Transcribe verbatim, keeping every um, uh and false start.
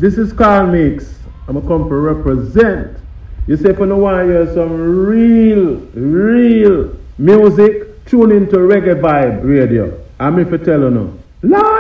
This is Carl Mix. I'm going to come to represent. You say if you don't want to hear some real, real music, tune into Reggae Vibe Radio. I'm if you tell you no. Lord